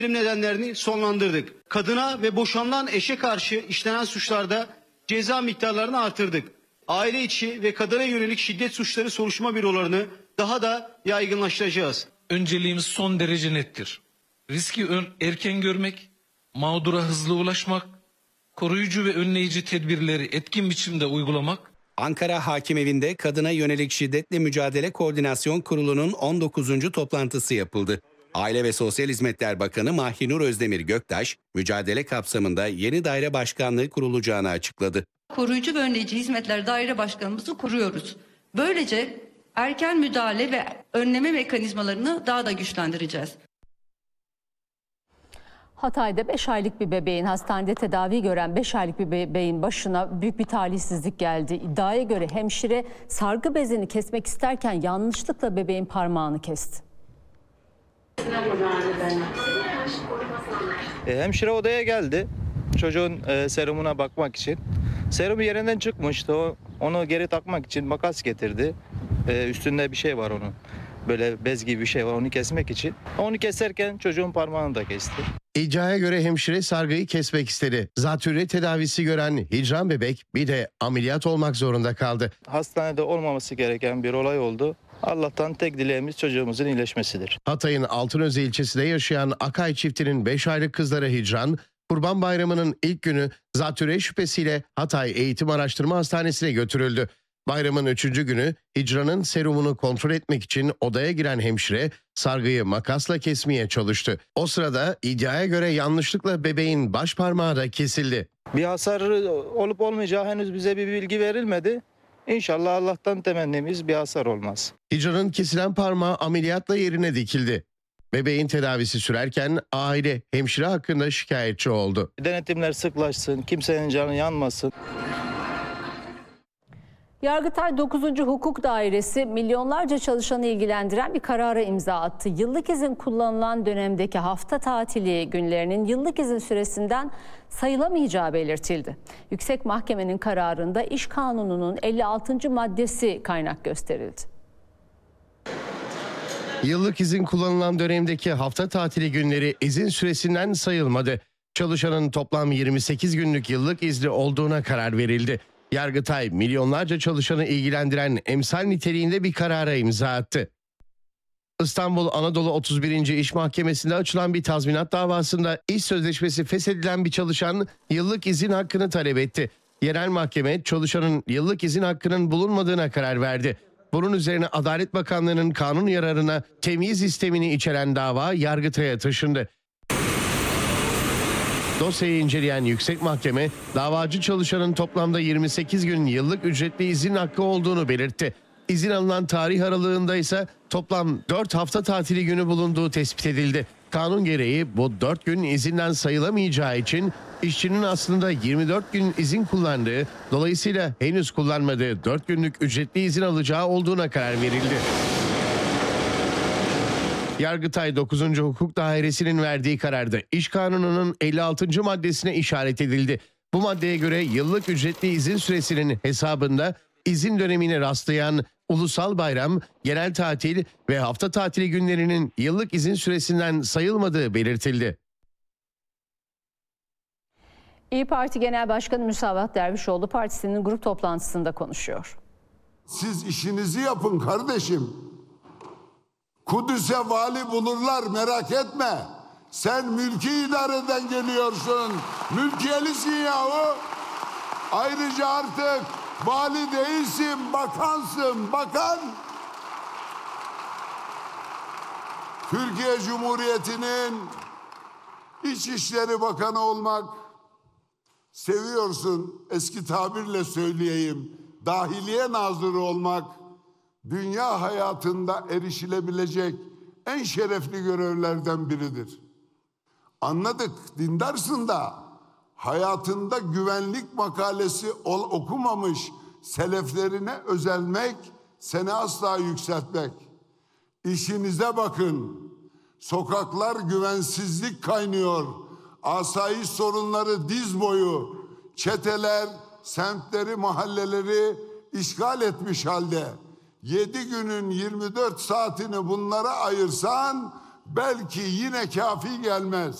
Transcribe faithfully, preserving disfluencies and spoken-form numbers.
nedenlerini sonlandırdık. Kadına ve boşanılan eşe karşı işlenen suçlarda ceza miktarlarını artırdık. Aile içi ve kadına yönelik şiddet suçları soruşturma bürolarını daha da yaygınlaştıracağız. Önceliğimiz son derece nettir. Riski erken görmek, mağdura hızlı ulaşmak, koruyucu ve önleyici tedbirleri etkin biçimde uygulamak. Ankara Hakimevinde Kadına Yönelik Şiddetle Mücadele Koordinasyon Kurulu'nun on dokuzuncu toplantısı yapıldı. Aile ve Sosyal Hizmetler Bakanı Mahinur Özdemir Göktaş, mücadele kapsamında yeni daire başkanlığı kurulacağını açıkladı. Koruyucu ve önleyici hizmetler daire başkanımızı kuruyoruz. Böylece erken müdahale ve önleme mekanizmalarını daha da güçlendireceğiz. Hatay'da beş aylık bir bebeğin hastanede tedavi gören beş aylık bir bebeğin başına büyük bir talihsizlik geldi. İddiaya göre hemşire sargı bezini kesmek isterken yanlışlıkla bebeğin parmağını kesti. E, hemşire odaya geldi çocuğun e, serumuna bakmak için. Serum yerinden çıkmıştı. O, onu geri takmak için makas getirdi. E, üstünde bir şey var onun. Böyle bez gibi bir şey var, onu kesmek için. Onu keserken çocuğun parmağını da kesti. İddiaya göre hemşire sargıyı kesmek istedi. Zatürre tedavisi gören hicran bebek bir de ameliyat olmak zorunda kaldı. Hastanede olmaması gereken bir olay oldu. Allah'tan tek dileğimiz çocuğumuzun iyileşmesidir. Hatay'ın Altınözü ilçesinde yaşayan Akay çiftinin beş aylık kızları Hicran, Kurban Bayramı'nın ilk günü zatürre şüphesiyle Hatay Eğitim Araştırma Hastanesi'ne götürüldü. Bayramın üçüncü günü Hicran'ın serumunu kontrol etmek için odaya giren hemşire sargıyı makasla kesmeye çalıştı. O sırada iddiaya göre yanlışlıkla bebeğin baş parmağı da kesildi. Bir hasar olup olmayacağı henüz bize bir bilgi verilmedi. İnşallah Allah'tan temennimiz bir hasar olmaz. Hicran'ın kesilen parmağı ameliyatla yerine dikildi. Bebeğin tedavisi sürerken aile hemşire hakkında şikayetçi oldu. Denetimler sıklaşsın, kimsenin canı yanmasın. Yargıtay dokuzuncu Hukuk Dairesi milyonlarca çalışanı ilgilendiren bir karara imza attı. Yıllık izin kullanılan dönemdeki hafta tatili günlerinin yıllık izin süresinden sayılamayacağı belirtildi. Yüksek Mahkemenin kararında İş Kanunu'nun elli altıncı maddesi kaynak gösterildi. Yıllık izin kullanılan dönemdeki hafta tatili günleri izin süresinden sayılmadı. Çalışanın toplam yirmi sekiz günlük yıllık izni olduğuna karar verildi. Yargıtay milyonlarca çalışanı ilgilendiren emsal niteliğinde bir karara imza attı. İstanbul Anadolu otuz birinci İş Mahkemesi'nde açılan bir tazminat davasında iş sözleşmesi feshedilen bir çalışan yıllık izin hakkını talep etti. Yerel mahkeme çalışanın yıllık izin hakkının bulunmadığına karar verdi. Bunun üzerine Adalet Bakanlığı'nın kanun yararına temyiz istemini içeren dava Yargıtay'a taşındı. Dosyayı inceleyen Yüksek Mahkeme, davacı çalışanın toplamda yirmi sekiz gün yıllık ücretli izin hakkı olduğunu belirtti. İzin alınan tarih aralığında ise toplam dört hafta tatili günü bulunduğu tespit edildi. Kanun gereği bu dört gün izinden sayılamayacağı için işçinin aslında yirmi dört gün izin kullandığı, dolayısıyla henüz kullanmadığı dört günlük ücretli izin alacağı olduğuna karar verildi. Yargıtay dokuzuncu Hukuk Dairesi'nin verdiği kararda İş Kanunu'nun elli altıncı maddesine işaret edildi. Bu maddeye göre yıllık ücretli izin süresinin hesabında izin dönemine rastlayan ulusal bayram, genel tatil ve hafta tatili günlerinin yıllık izin süresinden sayılmadığı belirtildi. İYİ Parti Genel Başkanı Müsavat Dervişoğlu partisinin grup toplantısında konuşuyor. Siz işinizi yapın kardeşim. Kudüs'e vali bulurlar, merak etme. Sen mülki idareden geliyorsun. Mülkiyelisin yahu. Ayrıca artık vali değilsin, bakansın, bakan. Türkiye Cumhuriyeti'nin İçişleri Bakanı olmak, seviyorsun, eski tabirle söyleyeyim, Dahiliye Nazırı olmak, dünya hayatında erişilebilecek en şerefli görevlerden biridir. Anladık, dindarsın da hayatında güvenlik makalesi okumamış seleflerine özenmek, seni asla yükseltmek. İşinize bakın. Sokaklar güvensizlik kaynıyor. Asayiş sorunları diz boyu. Çeteler semtleri, mahalleleri işgal etmiş halde. Yedi günün yirmi dört saatini bunlara ayırsan belki yine kafi gelmez.